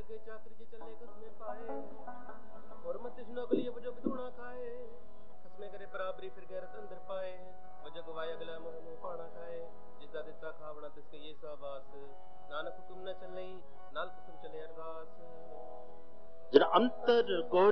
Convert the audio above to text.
के चाकर जे चले खसमे पाए और मत नौकली वजो धूना खाए खसमे करे बराबरी फिर गैरत अंदर पाए वजह गवाए अगला मुंह पाना खाए जिसदा दिता खावना तिसके ये साबास नानक हुक्म न चले नाल हुक्म चले अरदास। ਜਿਹੜਾ ਅੰਤਰ